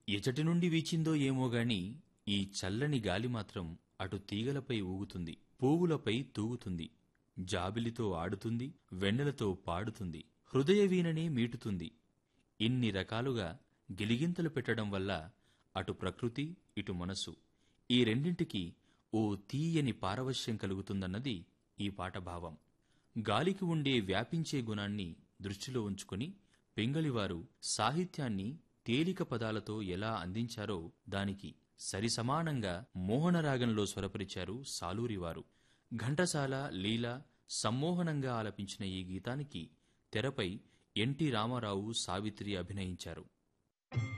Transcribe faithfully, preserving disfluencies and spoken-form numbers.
ఎచటి నుండి వీచిందో ఏమోగాని ఈ చల్లని గాలి మాత్రం అటు తీగలపై ఊగుతుంది, పువ్వులపై తూగుతుంది, జాబిలితో ఆడుతుంది, వెన్నెలతో పాడుతుంది, హృదయ వీణనే మీటుతుంది. ఇన్ని రకాలుగా గిలిగింతలు పెట్టడం వల్ల అటు ప్రకృతి, ఇటు మనసు ఈ రెండింటికి ఓ తీయని పారవశ్యం కలుగుతుందన్నది ఈ పాట భావం. గాలికి ఉండే వ్యాపించే గుణాన్ని దృష్టిలో ఉంచుకుని పింగళివారు సాహిత్యాన్ని తేలిక పదాలతో ఎలా అందించారో దానికి సరిసమానంగా మోహనరాగంలో స్వరపరిచారు సాలూరివారు. ఘంటసాల, లీల సమ్మోహనంగా ఆలపించిన ఈ గీతానికి తెరపై ఎన్టీ రామారావు, సావిత్రి అభినయించారు.